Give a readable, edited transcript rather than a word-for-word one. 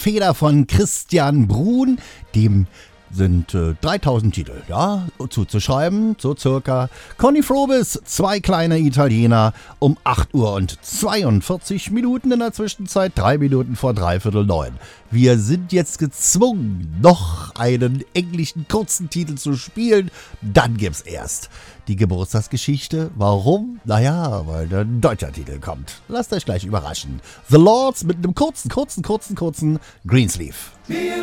Feder von Christian Bruhn, dem sind 3000 Titel, ja, zuzuschreiben, so circa. Conny Frobis, zwei kleine Italiener, um 8 Uhr und 42 Minuten in der Zwischenzeit, 3 Minuten vor 8:45. Wir sind jetzt gezwungen, noch einen englischen kurzen Titel zu spielen, dann gibt's erst die Geburtstagsgeschichte. Warum? Naja, weil der deutsche Titel kommt. Lasst euch gleich überraschen. The Lords mit einem kurzen Greensleeve.